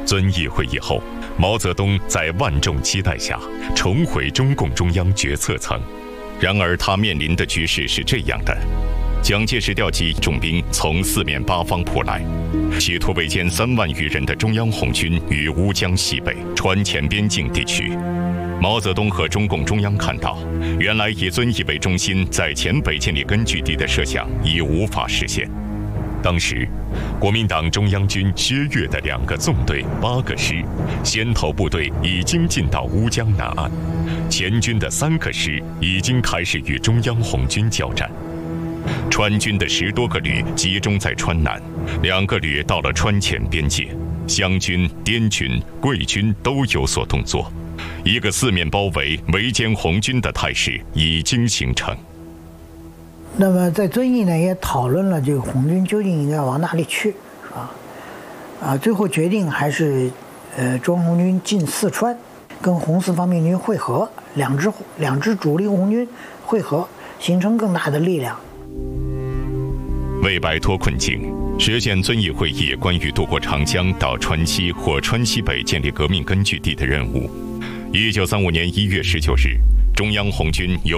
遵义会议后，毛泽东在万众期待下重回中共中央决策层。然而，他面临的局势是这样的：蒋介石调集重兵从四面八方扑来，企图围歼3万余人的中央红军于乌江西北、川黔边境地区。毛泽东和中共中央看到，原来以遵义为中心在黔北建立根据地的设想已无法实现。当时，国民党中央军薛岳的2个纵队、8个师，先头部队已经进到乌江南岸，黔军的3个师已经开始与中央红军交战。川军的10多个旅集中在川南，2个旅到了川黔边界，湘军、滇军、桂军都有所动作，一个四面包围、围歼红军的态势已经形成。 那么在遵义呢，也讨论了这个红军究竟应该往哪里去，是吧？最后决定还是，中央红军进四川，跟红四方面军会合，两支主力红军会合，形成更大的力量。 为摆脱困境，实现遵义会议关于渡过长江到川西或川西北建立革命根据地的任务，1935年1月19日，中央红军由